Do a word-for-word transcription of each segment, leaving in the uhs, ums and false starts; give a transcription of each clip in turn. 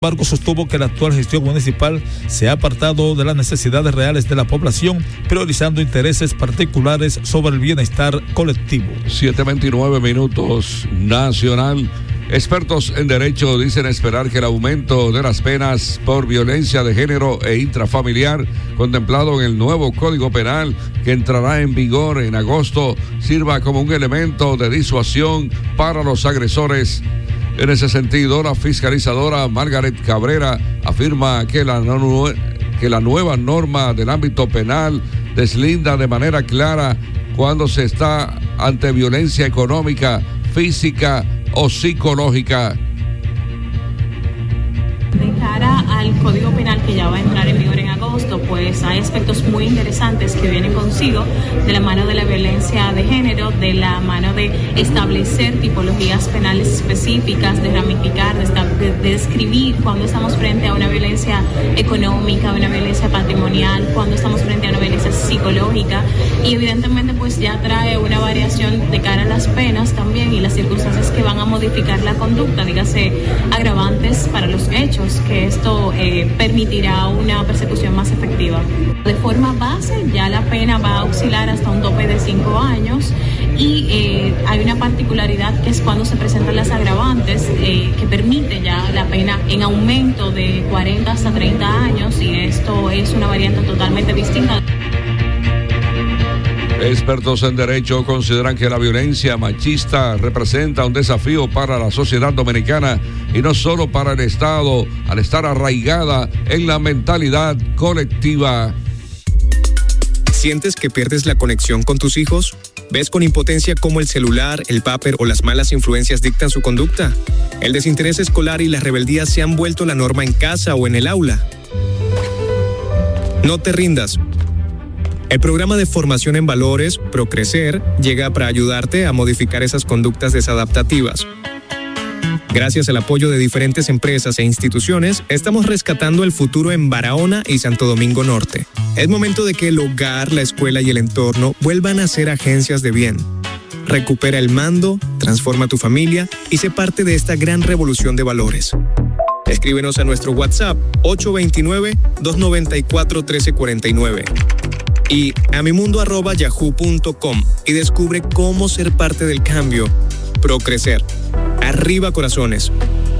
Sin embargo, sostuvo que la actual gestión municipal se ha apartado de las necesidades reales de la población, priorizando intereses particulares sobre el bienestar colectivo. siete veintinueve minutos, Nacional. Expertos en derecho dicen esperar que el aumento de las penas por violencia de género e intrafamiliar, contemplado en el nuevo Código Penal que entrará en vigor en agosto, sirva como un elemento de disuasión para los agresores. En ese sentido, la fiscalizadora Margaret Cabrera afirma que la, que la nueva norma del ámbito penal deslinda de manera clara cuando se está ante violencia económica, física o psicológica. De cara al Código Penal que ya va a entrar en vigor en agosto, pues hay aspectos muy interesantes que vienen consigo de la mano de la violencia de género, de la mano de establecer tipologías penales específicas, de ramificar, de, de, de describir cuando estamos frente a una violencia económica, una violencia patrimonial, cuando estamos frente a una violencia psicológica, y evidentemente pues ya trae una variación de cara a las penas también y las circunstancias que van a modificar la conducta, dígase agravantes para los hechos, que esto eh, permitirá una persecución más efectiva. De forma base, ya la pena va a oscilar hasta un tope de cinco años y eh, hay una particularidad que es cuando se presentan las agravantes eh, que permite ya la pena en aumento de cuarenta hasta treinta años, y esto es una variante totalmente distinta. Expertos en derecho consideran que la violencia machista representa un desafío para la sociedad dominicana y no solo para el Estado, al estar arraigada en la mentalidad colectiva. ¿Sientes que pierdes la conexión con tus hijos? ¿Ves con impotencia cómo el celular, el vapor o las malas influencias dictan su conducta? ¿El desinterés escolar y la rebeldía se han vuelto la norma en casa o en el aula? No te rindas. El programa de formación en valores, Procrecer, llega para ayudarte a modificar esas conductas desadaptativas. Gracias al apoyo de diferentes empresas e instituciones, estamos rescatando el futuro en Barahona y Santo Domingo Norte. Es momento de que el hogar, la escuela y el entorno vuelvan a ser agencias de bien. Recupera el mando, transforma tu familia y sé parte de esta gran revolución de valores. Escríbenos a nuestro WhatsApp ocho dos nueve, dos nueve cuatro, uno tres cuatro nueve y a mimundo arroba yahoo punto com y descubre cómo ser parte del cambio. Procrecer. Arriba corazones.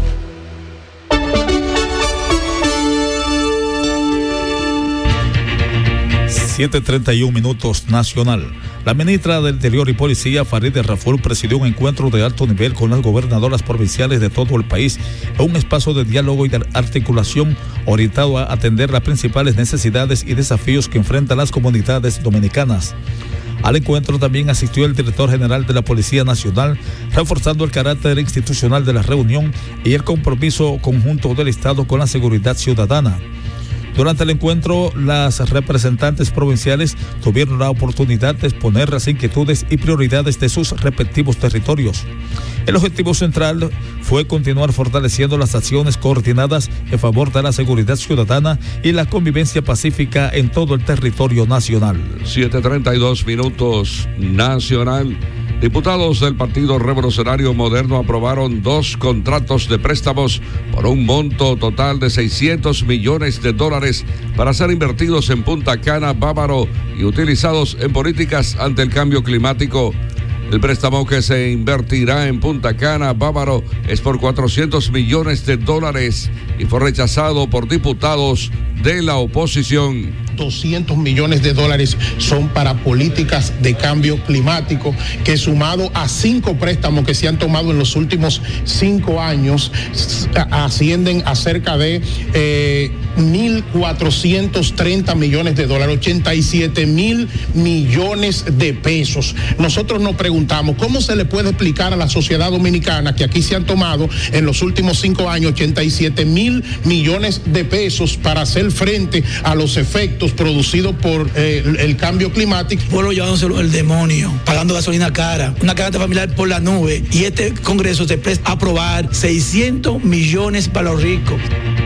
siete treinta y uno minutos, Nacional. La ministra del Interior y Policía, Farideh Raful, presidió un encuentro de alto nivel con las gobernadoras provinciales de todo el país, en un espacio de diálogo y de articulación orientado a atender las principales necesidades y desafíos que enfrentan las comunidades dominicanas. Al encuentro también asistió el director general de la Policía Nacional, reforzando el carácter institucional de la reunión y el compromiso conjunto del Estado con la seguridad ciudadana. Durante el encuentro, las representantes provinciales tuvieron la oportunidad de exponer las inquietudes y prioridades de sus respectivos territorios. El objetivo central fue continuar fortaleciendo las acciones coordinadas en favor de la seguridad ciudadana y la convivencia pacífica en todo el territorio nacional. siete treinta y dos minutos, Nacional. Diputados del Partido Revolucionario Moderno aprobaron dos contratos de préstamos por un monto total de seiscientos millones de dólares para ser invertidos en Punta Cana, Bávaro y utilizados en políticas ante el cambio climático. El préstamo que se invertirá en Punta Cana, Bávaro, es por cuatrocientos millones de dólares y fue rechazado por diputados de la oposición. doscientos millones de dólares son para políticas de cambio climático, que sumado a cinco préstamos que se han tomado en los últimos cinco años, ascienden a cerca de eh, mil cuatrocientos treinta millones de dólares, ochenta y siete mil millones de pesos. Nosotros nos preguntamos, ¿cómo se le puede explicar a la sociedad dominicana que aquí se han tomado en los últimos cinco años ochenta y siete mil millones de pesos para hacer frente a los efectos producidos por eh, el, el cambio climático? Pueblo llevándoselo el demonio, pagando gasolina cara, una canasta familiar por la nube, y este Congreso se presta a aprobar seiscientos millones para los ricos.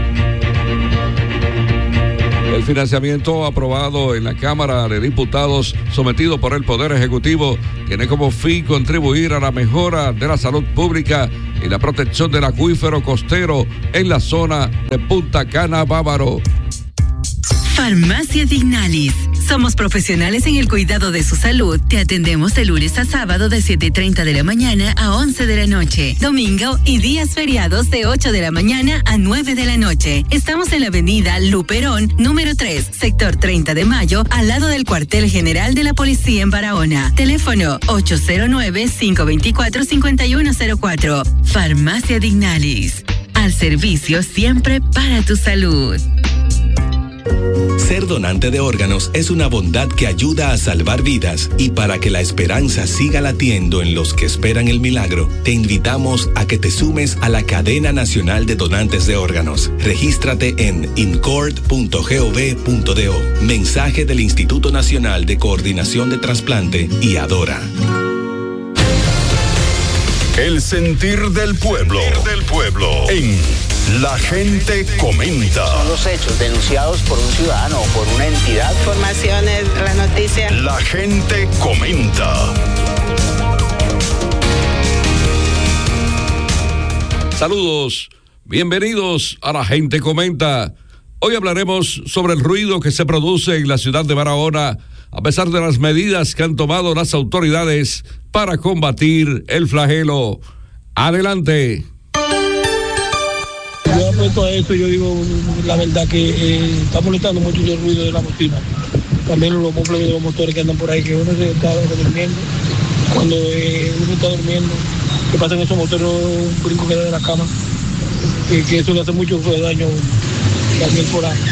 El financiamiento aprobado en la Cámara de Diputados, sometido por el Poder Ejecutivo, tiene como fin contribuir a la mejora de la salud pública y la protección del acuífero costero en la zona de Punta Cana, Bávaro. Farmacia Dignalis. Somos profesionales en el cuidado de su salud. Te atendemos de lunes a sábado de siete y treinta de la mañana a once de la noche. Domingo y días feriados de ocho de la mañana a nueve de la noche. Estamos en la avenida Luperón, número tres, sector treinta de mayo, al lado del cuartel general de la policía en Barahona. Teléfono ocho cero nueve, cinco dos cuatro, cinco uno cero cuatro. Farmacia Dignalis. Al servicio siempre para tu salud. Ser donante de órganos es una bondad que ayuda a salvar vidas, y para que la esperanza siga latiendo en los que esperan el milagro, te invitamos a que te sumes a la Cadena Nacional de Donantes de Órganos. Regístrate en incord punto gov punto do. Mensaje del Instituto Nacional de Coordinación de Trasplante y Adora. El sentir del pueblo, del pueblo en La Gente Comenta. Son los hechos denunciados por un ciudadano o por una entidad. Informaciones, las noticias. La Gente Comenta. Saludos, bienvenidos a La Gente Comenta. Hoy hablaremos sobre el ruido que se produce en la ciudad de Barahona a pesar de las medidas que han tomado las autoridades para combatir el flagelo. Adelante. Yo apuesto a eso, yo digo la verdad que eh, está molestando mucho el ruido de la bocina. También los mofles de los motores que andan por ahí, que uno se está durmiendo. Cuando eh, uno está durmiendo, que pasan esos motores, un brinco que da de la cama, que, que eso le hace mucho daño también por ahí.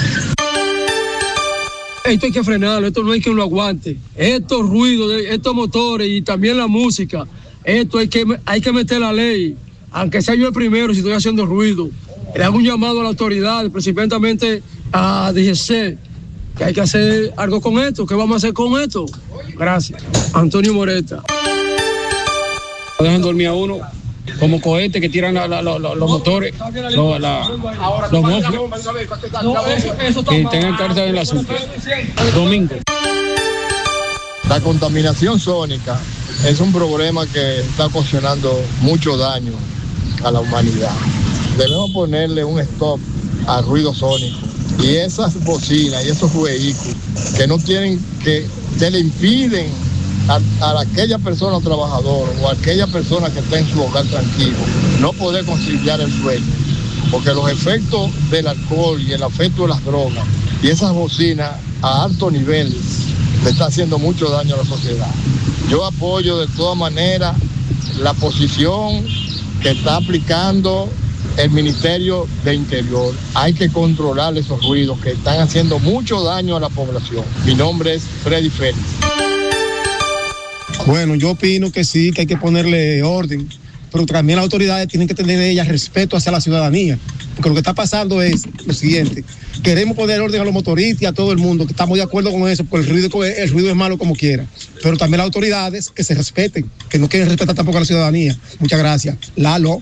Esto hay que frenarlo, esto no hay que lo aguante. Estos ruidos, estos motores y también la música, esto hay que, hay que meter la ley, aunque sea yo el primero si estoy haciendo ruido. Le hago un llamado a la autoridad, principalmente a D G C, que hay que hacer algo con esto. ¿Qué vamos a hacer con esto? Gracias. Antonio Moreta. Dejan dormir a uno como cohetes que tiran la, la, la, la, los motores, lo, la, los mofles, que tengan carga en la azúcar. Domingo. La contaminación sónica es un problema que está ocasionando mucho daño a la humanidad. Debemos ponerle un stop al ruido sónico. Y esas bocinas y esos vehículos que no tienen, que, que le impiden a, a aquella persona trabajadora o a aquella persona que está en su hogar tranquilo no poder conciliar el sueño. Porque los efectos del alcohol y el efecto de las drogas y esas bocinas a alto nivel le está haciendo mucho daño a la sociedad. Yo apoyo de todas maneras la posición que está aplicando el Ministerio de Interior. Hay que controlar esos ruidos que están haciendo mucho daño a la población. Mi nombre es Freddy Félix. Bueno, yo opino que sí, que hay que ponerle orden, pero también las autoridades tienen que tener de ellas respeto hacia la ciudadanía, porque lo que está pasando es lo siguiente: queremos poner orden a los motoristas y a todo el mundo, que estamos de acuerdo con eso, porque el ruido, el ruido es malo como quiera, pero también las autoridades que se respeten, que no quieren respetar tampoco a la ciudadanía. Muchas gracias. Lalo.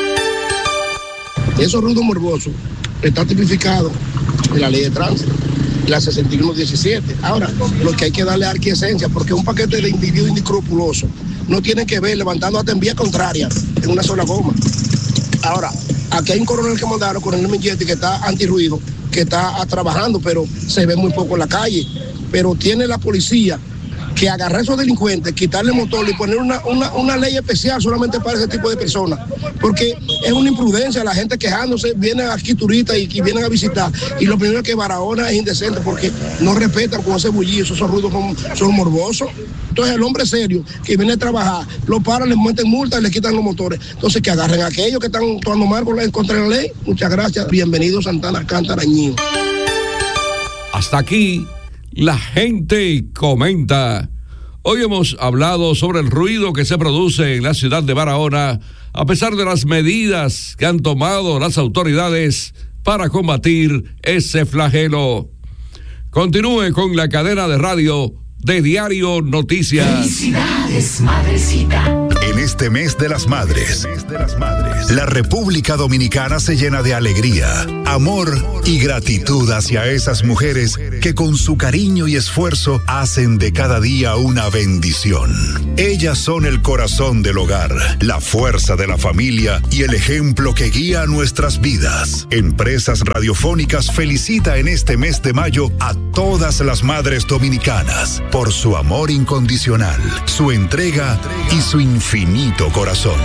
Esos ruidos morbosos están tipificados en la ley de tránsito, la sesenta y uno diecisiete. Ahora, lo que hay que darle arquiesencia, porque un paquete de individuos inescrupulosos no tienen que ver levantando hasta en vía contraria en una sola goma. Ahora, aquí hay un coronel que mandaron, coronel Milletti, que está antirruido, que está ah, trabajando, pero se ve muy poco en la calle. Pero tiene la policía que agarrar a esos delincuentes, quitarle el motor y poner una, una, una ley especial solamente para ese tipo de personas, porque es una imprudencia, la gente quejándose, vienen aquí turistas y, y vienen a visitar, y lo primero es que Barahona es indecente porque no respetan con ese bullicio, esos ruidos son, son morbosos. Entonces el hombre serio que viene a trabajar, lo paran, le meten multas y le quitan los motores. Entonces que agarren a aquellos que están actuando mal con la, contra la ley. Muchas gracias, bienvenido Santana Cantarañío. Hasta aquí La Gente Comenta. Hoy hemos hablado sobre el ruido que se produce en la ciudad de Barahona a pesar de las medidas que han tomado las autoridades para combatir ese flagelo. Continúe con la cadena de radio de Diario Noticias. Felicidades, madrecita. En este mes de las madres, la República Dominicana se llena de alegría, amor y gratitud hacia esas mujeres que con su cariño y esfuerzo hacen de cada día una bendición. Ellas son el corazón del hogar, la fuerza de la familia y el ejemplo que guía nuestras vidas. Empresas Radiofónicas felicita en este mes de mayo a todas las madres dominicanas por su amor incondicional, su entrega y su infinito corazón.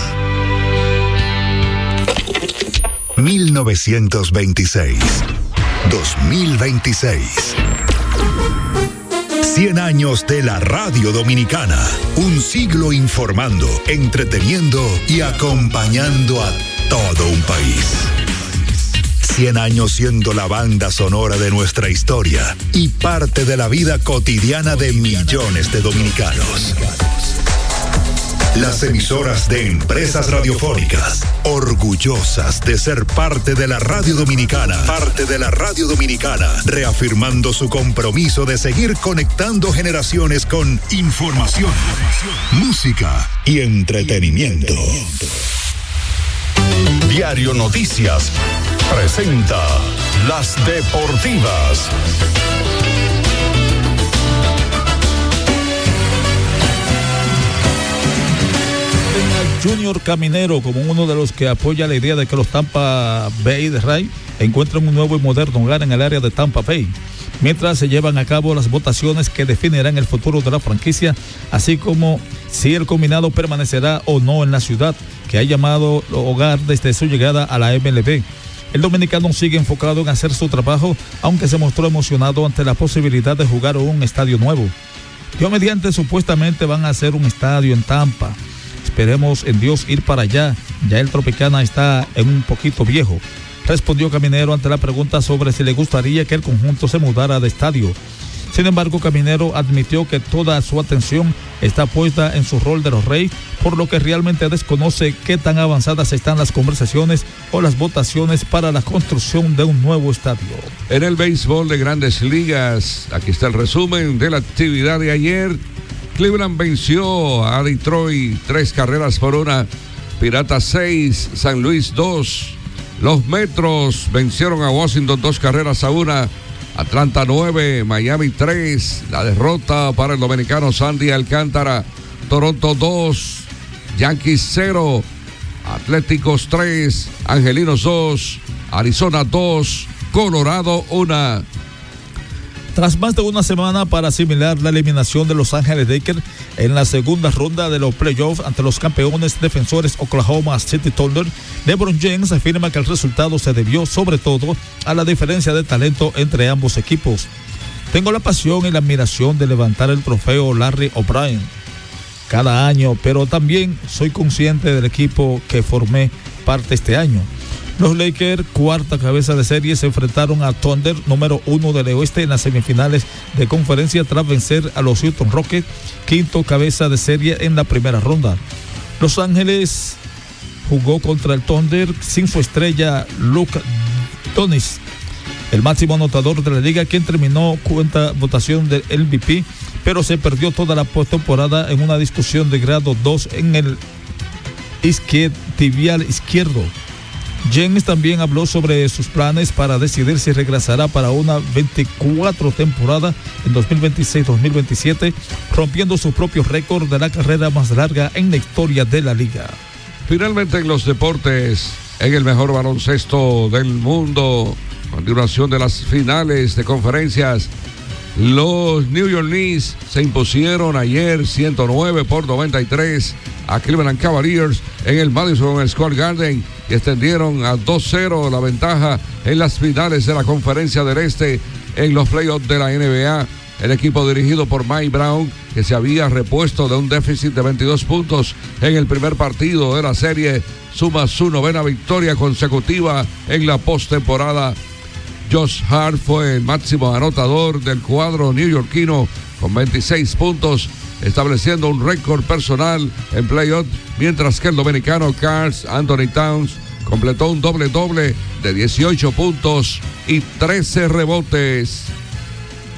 mil novecientos veintiséis, dos mil veintiséis. cien años de la radio dominicana. Un siglo informando, entreteniendo y acompañando a todo un país. cien años siendo la banda sonora de nuestra historia y parte de la vida cotidiana de millones de dominicanos. Las emisoras de Empresas Radiofónicas, orgullosas de ser parte de la radio dominicana, parte de la radio dominicana, reafirmando su compromiso de seguir conectando generaciones con información, música y entretenimiento. Diario Noticias presenta Las Deportivas. Junior Caminero como uno de los que apoya la idea de que los Tampa Bay Rays encuentren un nuevo y moderno hogar en el área de Tampa Bay, mientras se llevan a cabo las votaciones que definirán el futuro de la franquicia, así como si el combinado permanecerá o no en la ciudad que ha llamado hogar desde su llegada a la M L B. El dominicano sigue enfocado en hacer su trabajo, aunque se mostró emocionado ante la posibilidad de jugar en un estadio nuevo. Dios mediante, supuestamente van a hacer un estadio en Tampa. Esperemos en Dios ir para allá, ya el Tropicana está en un poquito viejo, respondió Caminero ante la pregunta sobre si le gustaría que el conjunto se mudara de estadio. Sin embargo, Caminero admitió que toda su atención está puesta en su rol de los Reyes, por lo que realmente desconoce qué tan avanzadas están las conversaciones o las votaciones para la construcción de un nuevo estadio. En el béisbol de Grandes Ligas, aquí está el resumen de la actividad de ayer. Cleveland venció a Detroit tres carreras por una, Piratas seis, San Luis dos. Los Metros vencieron a Washington dos carreras a una, Atlanta nueve, Miami tres. La derrota para el dominicano Sandy Alcántara. Toronto dos, Yankees cero, Atléticos tres, Angelinos dos, Arizona dos, Colorado uno. Tras más de una semana para asimilar la eliminación de Los Ángeles Lakers en la segunda ronda de los playoffs ante los campeones defensores Oklahoma City Thunder, LeBron James afirma que el resultado se debió sobre todo a la diferencia de talento entre ambos equipos. Tengo la pasión y la admiración de levantar el trofeo Larry O'Brien cada año, pero también soy consciente del equipo que formé parte este año. Los Lakers, cuarta cabeza de serie, se enfrentaron a Thunder, número uno del oeste, en las semifinales de conferencia tras vencer a los Houston Rockets, quinto cabeza de serie en la primera ronda. Los Ángeles jugó contra el Thunder sin su estrella Luka Doncic, el máximo anotador de la liga, quien terminó cuenta votación del M V P, pero se perdió toda la postemporada en una discusión de grado dos en el isquiotibial izquierdo. James también habló sobre sus planes para decidir si regresará para una veinticuatro temporada en dos mil veintiséis dos mil veintisiete, rompiendo su propio récord de la carrera más larga en la historia de la liga. Finalmente en los deportes, en el mejor baloncesto del mundo, continuación de las finales de conferencias, los New York Knicks se impusieron ayer ciento nueve por noventa y tres a Cleveland Cavaliers en el Madison Square Garden y extendieron a dos cero la ventaja en las finales de la Conferencia del Este en los playoffs de la N B A. El equipo dirigido por Mike Brown, que se había repuesto de un déficit de veintidós puntos en el primer partido de la serie, suma su novena victoria consecutiva en la postemporada. Josh Hart fue el máximo anotador del cuadro neoyorquino con veintiséis puntos, estableciendo un récord personal en playoff, mientras que el dominicano Karl Anthony Towns completó un doble-doble de dieciocho puntos y trece rebotes.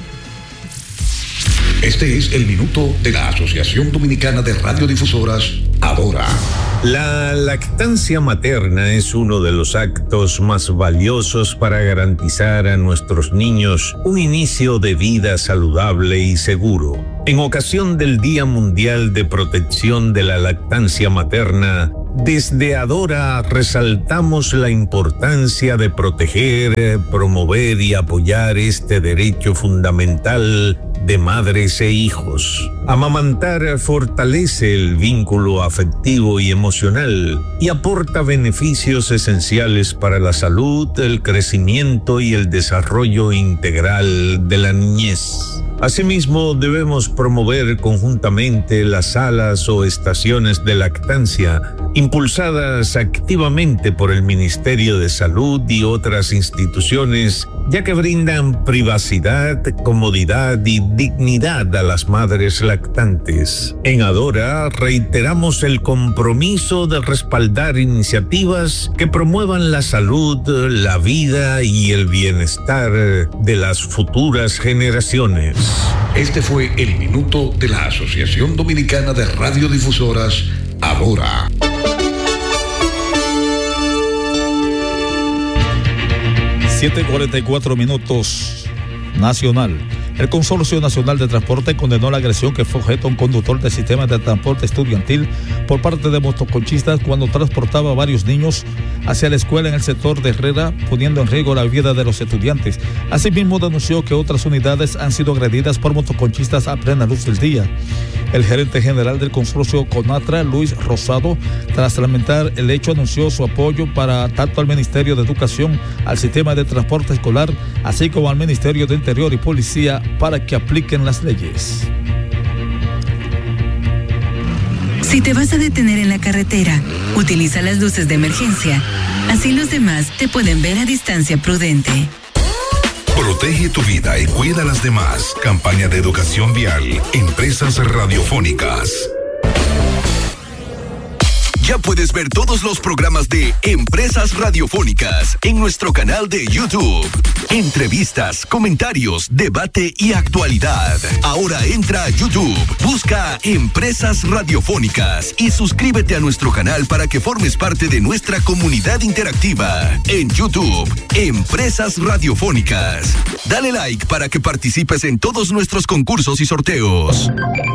Este es el minuto de la Asociación Dominicana de Radiodifusoras, Adora. La lactancia materna es uno de los actos más valiosos para garantizar a nuestros niños un inicio de vida saludable y seguro. En ocasión del Día Mundial de Protección de la Lactancia Materna, desde Adora resaltamos la importancia de proteger, promover y apoyar este derecho fundamental de madres e hijos. Amamantar fortalece el vínculo afectivo y emocional y aporta beneficios esenciales para la salud, el crecimiento y el desarrollo integral de la niñez. Asimismo, debemos promover conjuntamente las salas o estaciones de lactancia, impulsadas activamente por el Ministerio de Salud y otras instituciones, ya que brindan privacidad, comodidad y dignidad a las madres lactantes. En Adora reiteramos el compromiso de respaldar iniciativas que promuevan la salud, la vida y el bienestar de las futuras generaciones. Este fue el minuto de la Asociación Dominicana de Radiodifusoras, Adora. siete cuarenta y cuatro minutos, Nacional. El Consorcio Nacional de Transporte condenó la agresión que fue objeto a un conductor del sistema de transporte estudiantil por parte de motoconchistas cuando transportaba a varios niños hacia la escuela en el sector de Herrera, poniendo en riesgo la vida de los estudiantes. Asimismo, denunció que otras unidades han sido agredidas por motoconchistas a plena luz del día. El gerente general del consorcio CONATRA, Luis Rosado, tras lamentar el hecho, anunció su apoyo para tanto al Ministerio de Educación, al sistema de transporte escolar, así como al Ministerio de Interior y Policía, para que apliquen las leyes. Si te vas a detener en la carretera, utiliza las luces de emergencia. Así los demás te pueden ver a distancia prudente. Protege tu vida y cuida a las demás. Campaña de educación vial. Empresas radiofónicas. Ya puedes ver todos los programas de Empresas Radiofónicas en nuestro canal de YouTube. Entrevistas, comentarios, debate y actualidad. Ahora entra a YouTube, busca Empresas Radiofónicas y suscríbete a nuestro canal para que formes parte de nuestra comunidad interactiva. En YouTube, Empresas Radiofónicas. Dale like para que participes en todos nuestros concursos y sorteos.